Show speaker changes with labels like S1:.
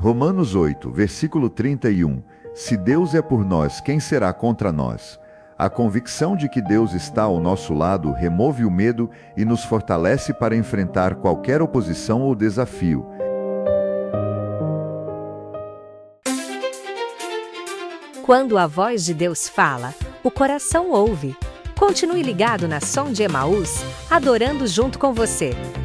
S1: Romanos 8, versículo 31. Se Deus é por nós, quem será contra nós? A convicção de que Deus está ao nosso lado remove o medo e nos fortalece para enfrentar qualquer oposição ou desafio.
S2: Quando a voz de Deus fala, o coração ouve. Continue ligado na Som de Emaús, adorando junto com você.